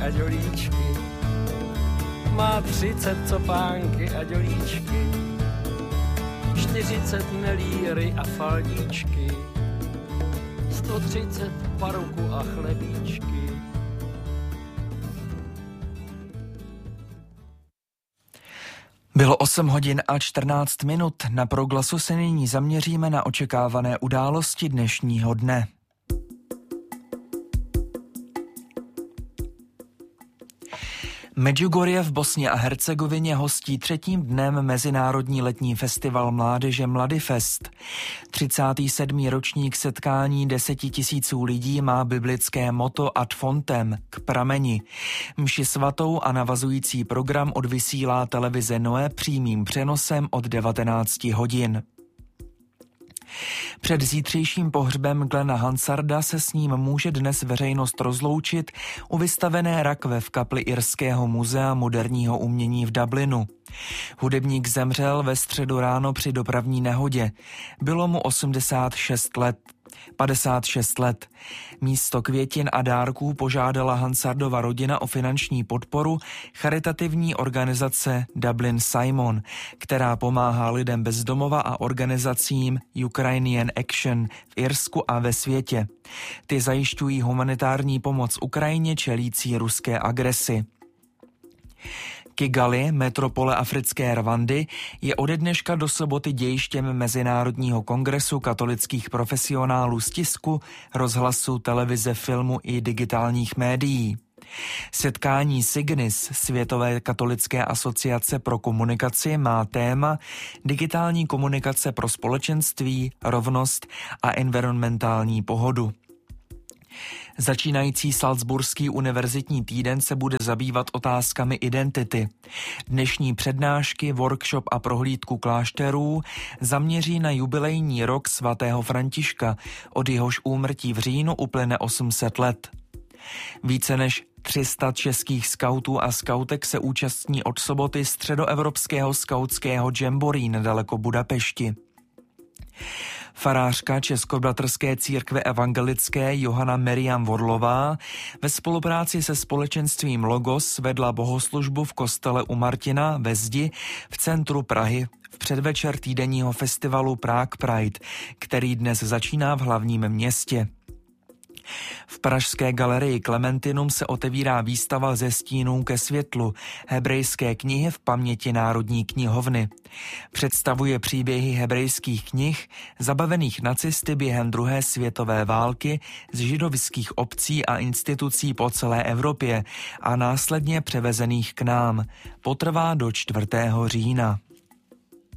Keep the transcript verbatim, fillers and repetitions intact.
a dělíčky. Má třicet copánky a dělíčky, čtyřicet melíry a faldíčky, sto třicet paruku a chlebíčky. Bylo osm hodin a čtrnáct minut. Na Proglasu se nyní zaměříme na očekávané události dnešního dne. Medjugorje v Bosně a Hercegovině hostí třetím dnem Mezinárodní letní festival mládeže Mladifest. třicátý sedmý ročník setkání desetitisíců lidí má biblické motto Ad fontem, k prameni. Mši svatou a navazující program odvysílá televize Noe přímým přenosem od devatenácti hodin. Před zítřejším pohřbem Glena Hansarda se s ním může dnes veřejnost rozloučit u vystavené rakve v kapli Irského muzea moderního umění v Dublinu. Hudebník zemřel ve středu ráno při dopravní nehodě. Bylo mu osmdesát šest let. padesát šest let. Místo květin a dárků požádala Hansardova rodina o finanční podporu charitativní organizace Dublin Simon, která pomáhá lidem bez domova a organizacím Ukrainian Action v Irsku a ve světě. Ty zajišťují humanitární pomoc Ukrajině čelící ruské agresi. Kigali, metropole africké Rwandy, je ode dneška do soboty dějištěm Mezinárodního kongresu katolických profesionálů z tisku, rozhlasu, televize, filmu i digitálních médií. Setkání Signis, Světové katolické asociace pro komunikaci, má téma digitální komunikace pro společenství, rovnost a environmentální pohodu. Začínající Salzburský univerzitní týden se bude zabývat otázkami identity. Dnešní přednášky, workshop a prohlídku klášterů zaměří na jubilejní rok svatého Františka, od jehož úmrtí v říjnu uplyne osm set let. Více než tři sta českých skautů a skautek se účastní od soboty středoevropského skautského jamboree nedaleko Budapešti. Farářka Českobratrské církve evangelické Johana Miriam Vorlová ve spolupráci se společenstvím Logos vedla bohoslužbu v kostele u Martina ve Zdi v centru Prahy v předvečer týdenního festivalu Prague Pride, který dnes začíná v hlavním městě. V pražské galerii Klementinum se otevírá výstava Ze stínů ke světlu, hebrejské knihy v paměti Národní knihovny. Představuje příběhy hebrejských knih, zabavených nacisty během druhé světové války z židovských obcí a institucí po celé Evropě a následně převezených k nám. Potrvá do čtvrtého října.